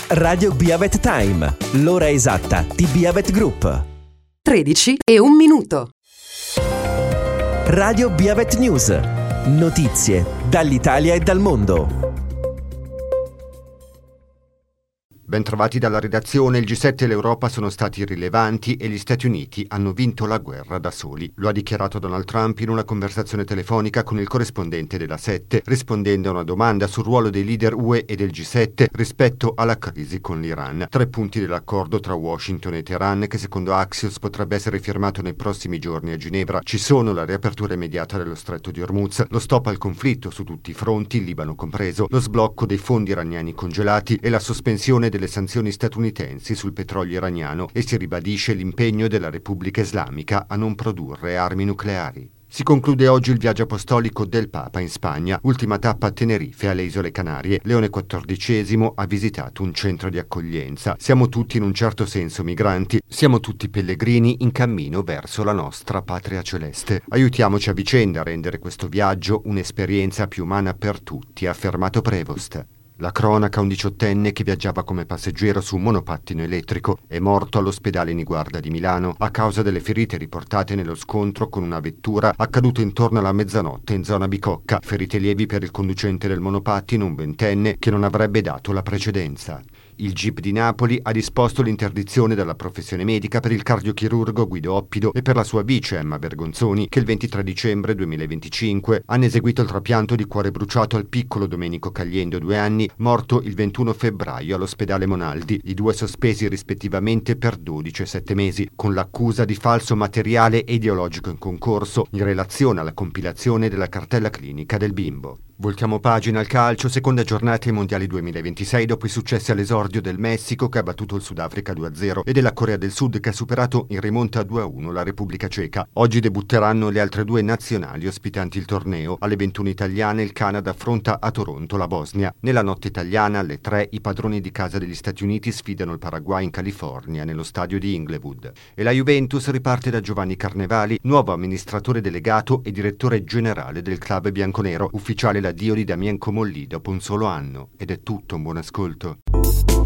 Radio Biavet Time, l'ora esatta di Biavet Group. 13:01. Radio Biavet News, notizie dall'Italia e dal mondo. Bentrovati dalla redazione. Il G7 e l'Europa sono stati irrilevanti e gli Stati Uniti hanno vinto la guerra da soli. Lo ha dichiarato Donald Trump in una conversazione telefonica con il corrispondente della 7, rispondendo a una domanda sul ruolo dei leader UE e del G7 rispetto alla crisi con l'Iran. 3 punti dell'accordo tra Washington e Teheran, che secondo Axios potrebbe essere firmato nei prossimi giorni a Ginevra. Ci sono la riapertura immediata dello stretto di Hormuz, lo stop al conflitto su tutti i fronti, il Libano compreso, lo sblocco dei fondi iraniani congelati e la sospensione delle sanzioni statunitensi sul petrolio iraniano, e si ribadisce l'impegno della Repubblica Islamica a non produrre armi nucleari. Si conclude oggi il viaggio apostolico del Papa in Spagna, ultima tappa a Tenerife e alle Isole Canarie. Leone XIV ha visitato un centro di accoglienza. Siamo tutti in un certo senso migranti, siamo tutti pellegrini in cammino verso la nostra patria celeste. Aiutiamoci a vicenda a rendere questo viaggio un'esperienza più umana per tutti, ha affermato Prevost. La cronaca: un 18enne che viaggiava come passeggero su un monopattino elettrico è morto all'ospedale Niguarda di Milano a causa delle ferite riportate nello scontro con una vettura accaduto intorno alla mezzanotte in zona Bicocca. Ferite lievi per il conducente del monopattino, un 20enne che non avrebbe dato la precedenza. Il GIP di Napoli ha disposto l'interdizione dalla professione medica per il cardiochirurgo Guido Oppido e per la sua vice Emma Bergonzoni, che il 23 dicembre 2025 hanno eseguito il trapianto di cuore bruciato al piccolo Domenico Cagliendo, 2 anni, morto il 21 febbraio all'ospedale Monaldi. I 2 sospesi rispettivamente per 12 e 7 mesi, con l'accusa di falso materiale ideologico in concorso in relazione alla compilazione della cartella clinica del bimbo. Voltiamo pagina al calcio. Seconda giornata ai mondiali 2026 dopo i successi all'esordio del Messico, che ha battuto il Sudafrica 2-0, e della Corea del Sud, che ha superato in rimonta 2-1 la Repubblica Ceca. Oggi debutteranno le altre 2 nazionali ospitanti il torneo. Alle 21 italiane il Canada affronta a Toronto la Bosnia. Nella notte italiana alle 3 i padroni di casa degli Stati Uniti sfidano il Paraguay in California nello stadio di Inglewood. E la Juventus riparte da Giovanni Carnevali, nuovo amministratore delegato e direttore generale del club bianconero. Ufficiale l'addio di Damien Comolli dopo un solo anno. Ed è tutto, un buon ascolto.